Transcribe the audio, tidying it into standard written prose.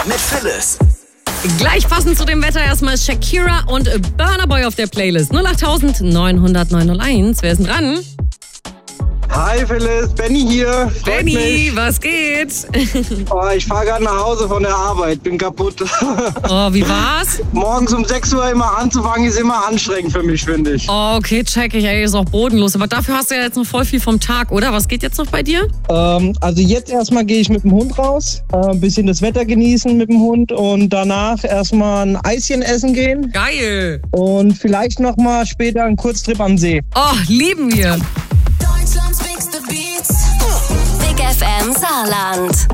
mit Phyllis. Gleich passend zu dem Wetter erstmal Shakira und Burna Boy auf der Playlist. 08900 Wer ist denn dran? Hi Phyllis, Benny hier. Freut Benny, mich. was geht? Oh, ich fahre gerade nach Hause von der Arbeit, bin kaputt. Oh, wie war's? Morgens um 6 Uhr immer anzufangen, ist immer anstrengend für mich, finde ich. Oh, okay, check ich. Ey, ist auch bodenlos. Aber dafür hast du ja jetzt noch voll viel vom Tag, oder? Was geht jetzt noch bei dir? Also jetzt erstmal gehe ich mit dem Hund raus, ein bisschen das Wetter genießen mit dem Hund und danach erstmal ein Eischen essen gehen Geil. und vielleicht nochmal später einen Kurztrip am See. Oh, lieben wir. Deutschlands Big Beats. Big FM Saarland.